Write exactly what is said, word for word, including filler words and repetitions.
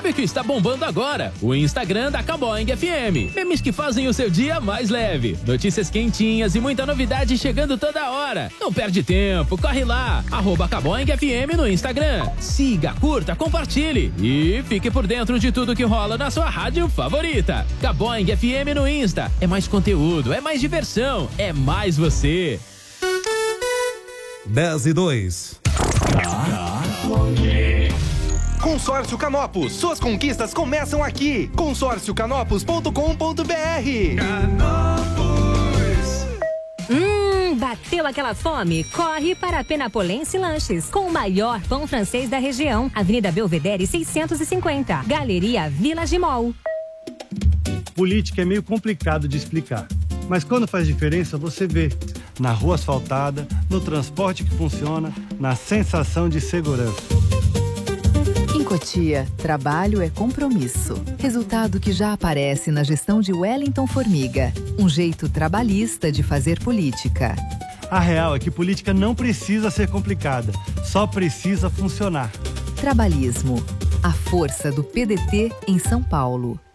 Sabe o que está bombando agora? O Instagram da Caboing F M. Memes que fazem o seu dia mais leve. Notícias quentinhas e muita novidade chegando toda hora. Não perde tempo, corre lá. Arroba Caboing F M no Instagram. Siga, curta, compartilhe e fique por dentro de tudo que rola na sua rádio favorita. Caboing F M no Insta. É mais conteúdo, é mais diversão, é mais você. dez e dois. Consórcio Canopus, suas conquistas começam aqui. consórcio canopus ponto com ponto br. Canopus. Hum, bateu aquela fome? Corre para a Penapolense Lanches, com o maior pão francês da região. Avenida Belvedere seiscentos e cinquenta, Galeria Village Mall. Política é meio complicado de explicar, mas quando faz diferença você vê. Na rua asfaltada, no transporte que funciona, na sensação de segurança. Em Cotia, trabalho é compromisso. Resultado que já aparece na gestão de Wellington Formiga. Um jeito trabalhista de fazer política. A real é que política não precisa ser complicada, só precisa funcionar. Trabalhismo. A força do P D T em São Paulo.